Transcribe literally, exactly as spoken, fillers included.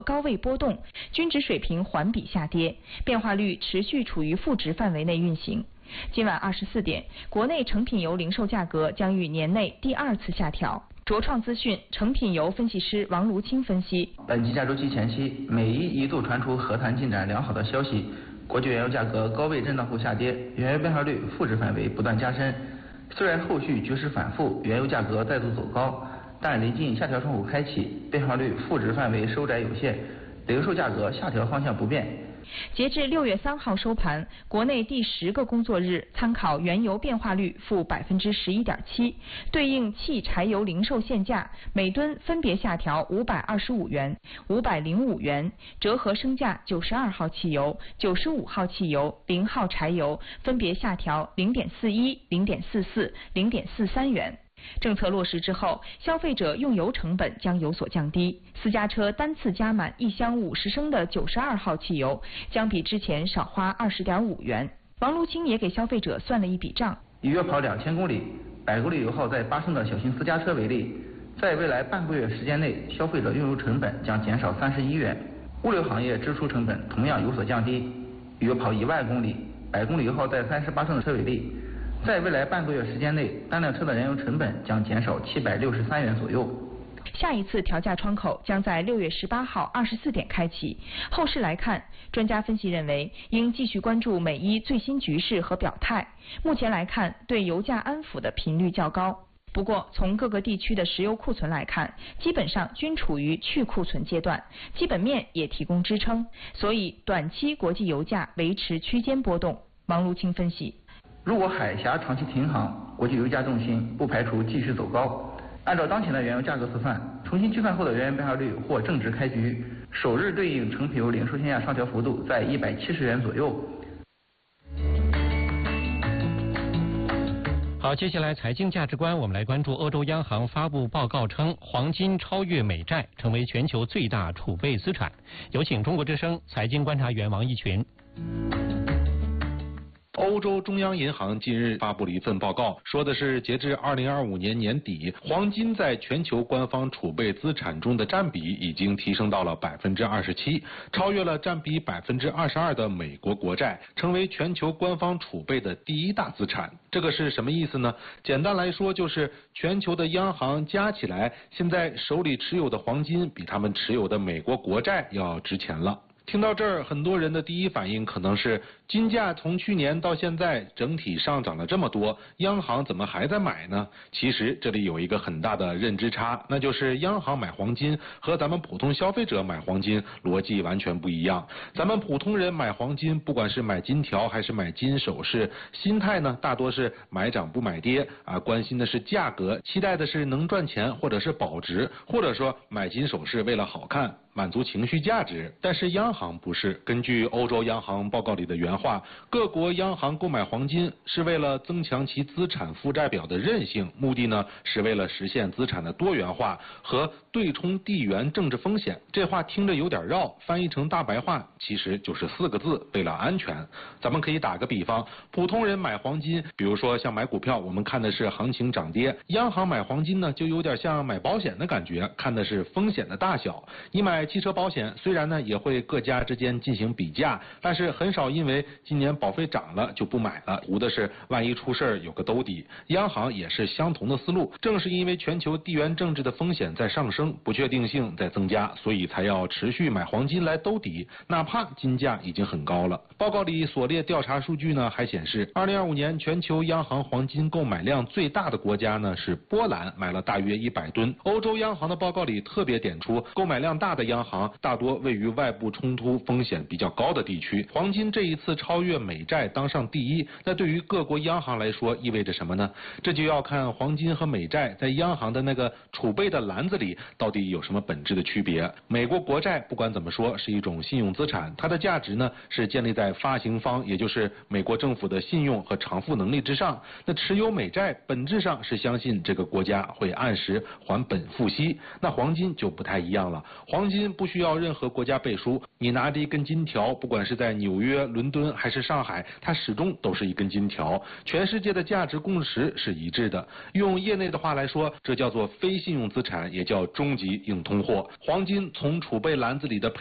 高位波动，均值水平环比下跌，变化率持续处于负值范围内运行。今晚二十四点，国内成品油零售价格将于年内第二次下调。卓创资讯成品油分析师王卢清分析， 本计价周期前期，美伊一度传出和谈进展良好的消息，国际原油价格高位震荡后下跌，原油变化率负值范围不断加深。虽然后续局势反复，原油价格再度走高，但临近下调窗口开启，变化率负值范围收窄有限，零售价格下调方向不变。 截至六月三号收盘，国内第十个工作日参考原油变化率负百分之十一点七，对应汽柴油零售限价每吨分别下调五百二十五元、五百零五元，折合升价九十二号汽油、九十五号汽油、零号柴油分别下调零点四一、零点四四、零点四三元。政策落实之后，消费者用油成本将有所降低。私家车单次加满一箱五十升的九十二号汽油，将比之前少花二十点五元。王卢清也给消费者算了一笔账： 以月跑两千公里、百公里油耗在八升的小型私家车为例，在未来半个月时间内，消费者用油成本将减少三十一元。物流行业支出成本同样有所降低。以月跑一万公里、百公里油耗在三十八升的车为例，在未来半个月时间内，单辆车的燃油成本将减少七百六十三元左右。 下一次调价窗口将在六月十八号二十四点开启。后市来看，专家分析认为，应继续关注美伊最新局势和表态。目前来看，对油价安抚的频率较高。不过，从各个地区的石油库存来看，基本上均处于去库存阶段，基本面也提供支撑，所以短期国际油价维持区间波动。王卢清分析。 如果海峡长期停航，国际油价重心不排除继续走高。按照当前的原油价格测算，重新计算后的原油变化率或正值开局，首日对应成品油零售限价上调幅度在一百七十元左右。 好，接下来财经价值观，我们来关注欧洲央行发布报告称，黄金超越美债，成为全球最大储备资产。有请中国之声财经观察员王一群。 欧洲中央银行近日发布了一份报告，说的是截至二零二五年年底，黄金在全球官方储备资产中的占比已经提升到了百分之二十七，超越了占比百分之二十二的美国国债，成为全球官方储备的第一大资产。这个是什么意思呢？简单来说，就是全球的央行加起来，现在手里持有的黄金比他们持有的美国国债要值钱了。听到这儿，很多人的第一反应可能是，金价从去年到现在整体上涨了这么多，央行怎么还在买呢？其实这里有一个很大的认知差，那就是央行买黄金和咱们普通消费者买黄金逻辑完全不一样。咱们普通人买黄金，不管是买金条还是买金首饰，心态呢大多是买涨不买跌啊，关心的是价格，期待的是能赚钱或者是保值，或者说买金首饰为了好看，满足情绪价值。但是央行不是，根据欧洲央行报告里的原话，各国央行购买黄金是为了增强其资产负债表的韧性，目的呢是为了实现资产的多元化和对冲地缘政治风险。这话听着有点绕，翻译成大白话其实就是四个字：为了安全。咱们可以打个比方，普通人买黄金，比如说像买股票，我们看的是行情涨跌；央行买黄金呢，就有点像买保险的感觉，看的是风险的大小。你买汽车保险，虽然呢也会各家之间进行比价，但是很少因为今年保费涨了就不买了，图的是万一出事儿有个兜底。央行也是相同的思路，正是因为全球地缘政治的风险在上升，不确定性在增加，所以才要持续买黄金来兜底，哪怕金价已经很高了。报告里所列调查数据呢，还显示二零二五年全球央行黄金购买量最大的国家呢是波兰，买了大约一百吨。欧洲央行的报告里特别点出，购买量大的央行大多位于外部冲突风险比较高的地区。黄金这一次超越美债当上第一，那对于各国央行来说意味着什么呢？这就要看黄金和美债在央行的那个储备的篮子里到底有什么本质的区别。美国国债不管怎么说是一种信用资产，它的价值呢是建立在发行方，也就是美国政府的信用和偿付能力之上。那持有美债本质上是相信这个国家会按时还本付息。那黄金就不太一样了，黄金金不需要任何国家背书，你拿着一根金条，不管是在纽约、伦敦还是上海，它始终都是一根金条。全世界的价值共识是一致的。用业内的话来说，这叫做非信用资产，也叫终极硬通货。黄金从储备篮子里的